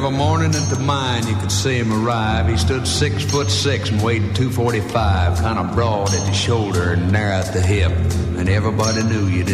Every morning at the mine, you could see him arrive. He stood 6'6" and weighed 245, kind of broad at the shoulder and narrow at the hip. And everybody knew you didn't